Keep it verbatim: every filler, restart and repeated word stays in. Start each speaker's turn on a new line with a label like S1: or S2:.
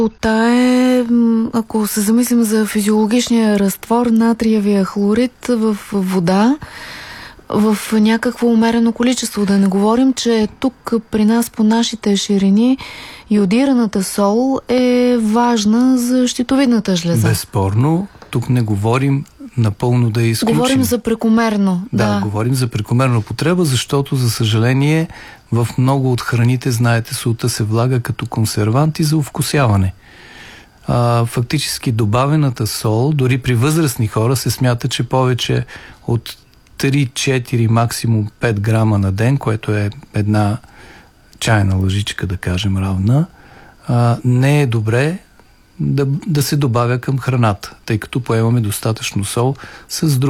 S1: Та е, ако се замислим за физиологичния разтвор, натриевия хлорид в вода в някакво умерено количество. Да не говорим, че тук при нас по нашите ширини йодираната сол е важна за щитовидната жлеза.
S2: Безспорно, тук не говорим напълно да е изключим.
S1: Говорим за прекомерно.
S2: Да,
S1: да,
S2: говорим за прекомерна употреба, защото, за съжаление, в много от храните, знаете, солта се влага като консерванти за овкусяване. А, фактически добавената сол, дори при възрастни хора, се смята, че повече от три-четири, максимум пет грама на ден, което е една чайна лъжичка, да кажем, равна, а, не е добре да, да се добавя към храната, тъй като поемаме достатъчно сол с друг